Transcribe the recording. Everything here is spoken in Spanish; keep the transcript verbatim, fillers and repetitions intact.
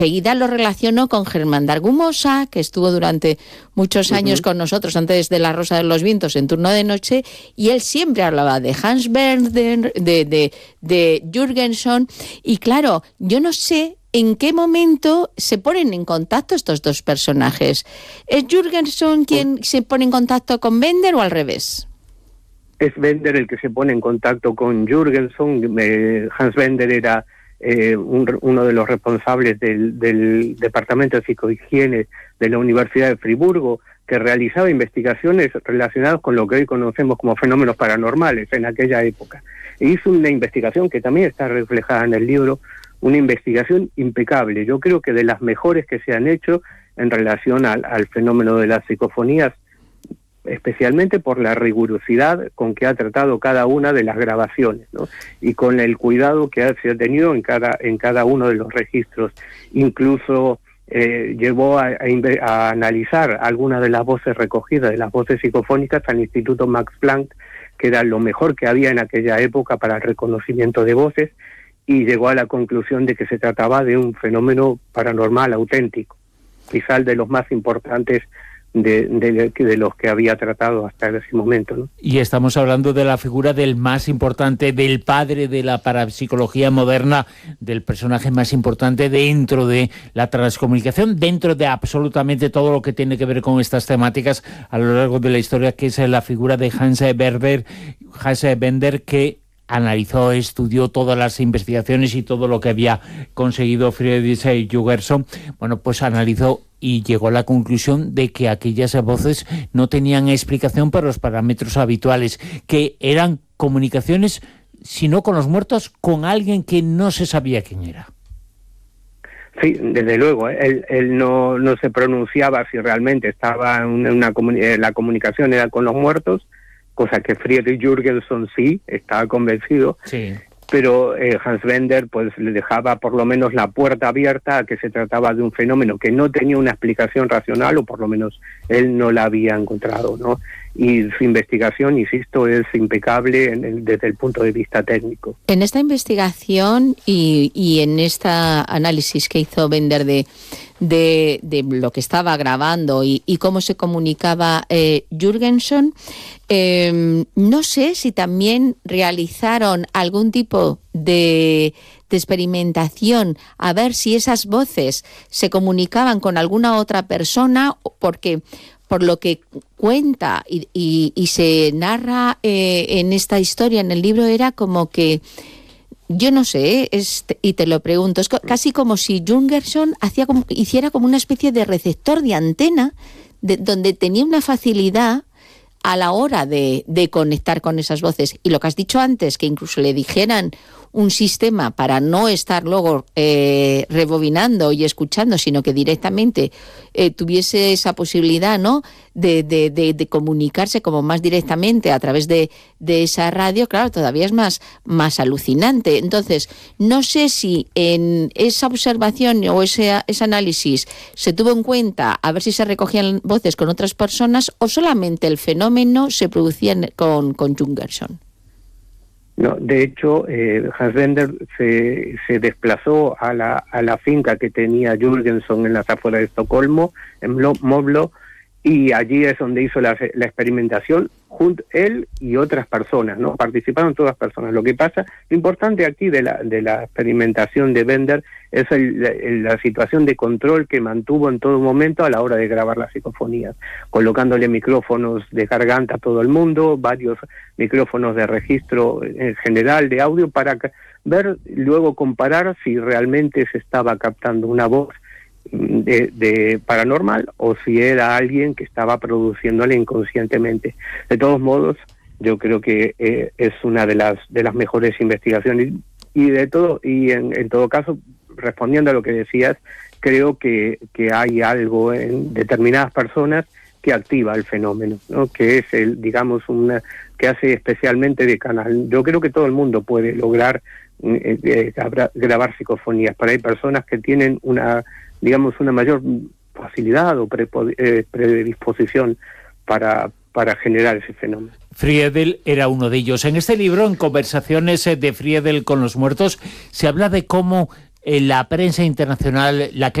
Enseguida lo relaciono con Germán de Argumosa, que estuvo durante muchos años uh-huh. con nosotros antes de La Rosa de los Vientos en turno de noche, y él siempre hablaba de Hans Werner, de, de, de Jürgenson, y claro, yo no sé en qué momento se ponen en contacto estos dos personajes. ¿Es Jürgenson quien uh-huh. se pone en contacto con Bender o al revés? Es Bender el que se pone en contacto con Jürgenson. eh, Hans Bender era Eh, un, uno de los responsables del, del Departamento de Psicohigiene de la Universidad de Friburgo, que realizaba investigaciones relacionadas con lo que hoy conocemos como fenómenos paranormales en aquella época. E hizo una investigación que también está reflejada en el libro, una investigación impecable, yo creo que de las mejores que se han hecho en relación al, al fenómeno de las psicofonías, especialmente por la rigurosidad con que ha tratado cada una de las grabaciones, ¿no? Y con el cuidado que ha, se ha tenido en cada en cada uno de los registros. Incluso eh, llevó a, a, a analizar algunas de las voces recogidas, de las voces psicofónicas, al Instituto Max Planck, que era lo mejor que había en aquella época para el reconocimiento de voces, y llegó a la conclusión de que se trataba de un fenómeno paranormal auténtico, quizás de los más importantes De, de, de los que había tratado hasta ese momento, ¿no? Y estamos hablando de la figura del más importante, del padre de la parapsicología moderna, del personaje más importante dentro de la transcomunicación, dentro de absolutamente todo lo que tiene que ver con estas temáticas a lo largo de la historia, que es la figura de Hans Bender, Hans Bender, que analizó, estudió todas las investigaciones y todo lo que había conseguido Friedrich Jürgenson. Bueno, pues analizó y llegó a la conclusión de que aquellas voces no tenían explicación para los parámetros habituales, que eran comunicaciones, si no con los muertos, con alguien que no se sabía quién era. Sí, desde luego, ¿eh? él, él no, no se pronunciaba si realmente estaba en una comuni- la comunicación era con los muertos, cosa que Friedrich Jürgenson sí, estaba convencido, sí. Pero eh, Hans Bender pues le dejaba por lo menos la puerta abierta a que se trataba de un fenómeno que no tenía una explicación racional, o por lo menos él no la había encontrado, ¿no? Y su investigación, insisto, es impecable en el, desde el punto de vista técnico. En esta investigación y, y en este análisis que hizo Bender de, de, de lo que estaba grabando y, y cómo se comunicaba eh, Jürgenson, eh, no sé si también realizaron algún tipo de, de experimentación a ver si esas voces se comunicaban con alguna otra persona, porque por lo que cuenta y, y, y se narra eh, en esta historia, en el libro, era como que, yo no sé, es, y te lo pregunto, es casi como si Jürgenson hacía como, hiciera como una especie de receptor de antena, de, donde tenía una facilidad a la hora de, de conectar con esas voces. Y lo que has dicho antes, que incluso le dijeran un sistema para no estar luego eh, rebobinando y escuchando, sino que directamente eh, tuviese esa posibilidad, ¿no?, de, de, de, de comunicarse como más directamente a través de, de esa radio, claro, todavía es más, más alucinante. Entonces, no sé si en esa observación o ese, ese análisis se tuvo en cuenta a ver si se recogían voces con otras personas, o solamente el fenómeno se producía con, con Jürgenson. No, de hecho, eh, Hans Bender se, se desplazó a la, a la finca que tenía Jürgenson en las afueras de Estocolmo, en Moblo, y allí es donde hizo la, la experimentación, junto él y otras personas, ¿no? Participaron todas personas. Lo que pasa, lo importante aquí de la, de la experimentación de Bender es el, el, la situación de control que mantuvo en todo momento a la hora de grabar las psicofonías, colocándole micrófonos de garganta a todo el mundo, varios micrófonos de registro en general de audio, para ver, luego comparar si realmente se estaba captando una voz De, de paranormal o si era alguien que estaba produciéndole inconscientemente. De todos modos, yo creo que eh, es una de las de las mejores investigaciones, y de todo y en, en todo caso, respondiendo a lo que decías, creo que que hay algo en determinadas personas que activa el fenómeno, ¿no?, que es el, digamos, una que hace especialmente de canal. Yo creo que todo el mundo puede lograr eh, eh, grabar psicofonías, pero hay personas que tienen una digamos, una mayor facilidad o eh, predisposición para, para generar ese fenómeno. Friedel era uno de ellos. En este libro, en Conversaciones de Friedel con los muertos, se habla de cómo en la prensa internacional la